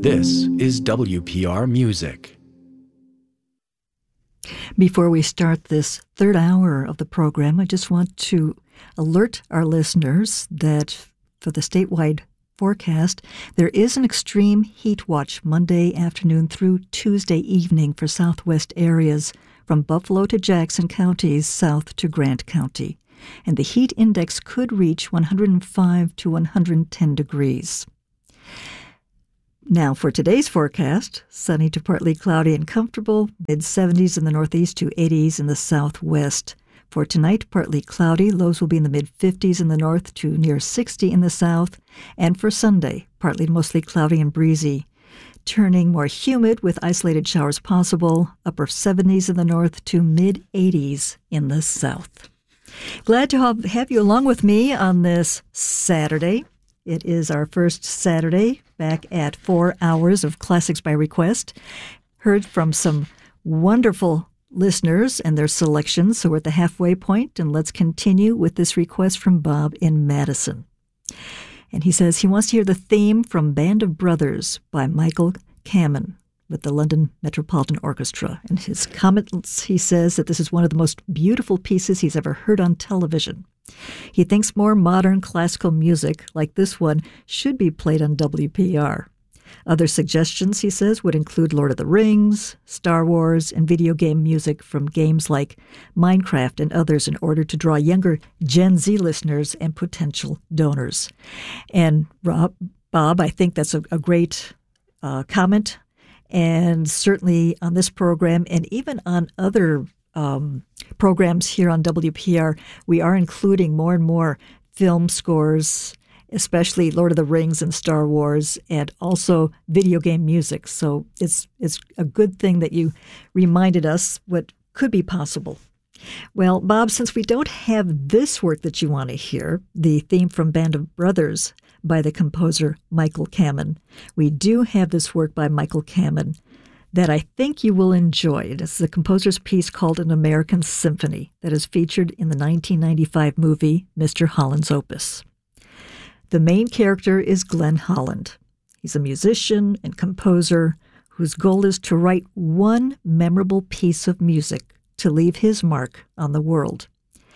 This is WPR Music. Before we start this third hour of the program, I just want to alert our listeners that for the statewide forecast, there is an extreme heat watch Monday afternoon through Tuesday evening for southwest areas from Buffalo to Jackson counties south to Grant County. And the heat index could reach 105 to 110 degrees. Now for today's forecast, sunny to partly cloudy and comfortable, mid-70s in the northeast to 80s in the southwest. For tonight, partly cloudy, lows will be in the mid-50s in the north to near 60 in the south. And for Sunday, partly mostly cloudy and breezy, turning more humid with isolated showers possible, upper 70s in the north to mid-80s in the south. Glad to have you along with me on this Saturday. It is our first Saturday back at 4 hours of Classics by Request. Heard from some wonderful listeners and their selections, so we're at the halfway point, and let's continue with this request from Bob in Madison. And he says he wants to hear the theme from Band of Brothers by Michael Kamen with the London Metropolitan Orchestra. In his comments, he says that this is one of the most beautiful pieces he's ever heard on television. He thinks more modern classical music, like this one, should be played on WPR. Other suggestions, he says, would include Lord of the Rings, Star Wars, and video game music from games like Minecraft and others in order to draw younger Gen Z listeners and potential donors. And Bob, I think that's a great comment. And certainly on this program and even on other programs here on WPR, we are including more and more film scores, especially Lord of the Rings and Star Wars, and also video game music. So it's a good thing that you reminded us what could be possible. Well, Bob, since we don't have this work that you want to hear, the theme from Band of Brothers by the composer Michael Kamen, we do have this work by Michael Kamen that I think you will enjoy. It is the composer's piece called An American Symphony that is featured in the 1995 movie Mr. Holland's Opus. The main character is Glenn Holland. He's a musician and composer whose goal is to write one memorable piece of music to leave his mark on the world.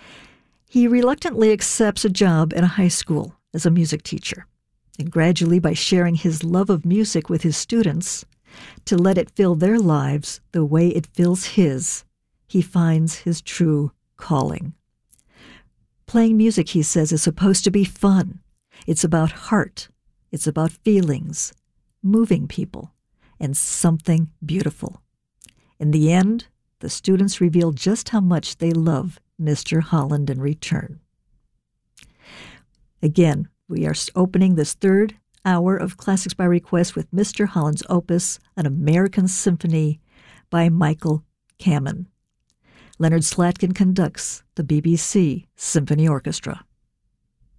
He reluctantly accepts a job at a high school as a music teacher, and gradually, by sharing his love of music with his students, to let it fill their lives the way it fills his, he finds his true calling. Playing music, he says, is supposed to be fun. It's about heart. It's about feelings, moving people, and something beautiful. In the end, the students reveal just how much they love Mr. Holland in return. Again, we are opening this third hour of Classics by Request with Mr. Holland's opus, An American Symphony by Michael Kamen. Leonard Slatkin conducts the BBC Symphony Orchestra.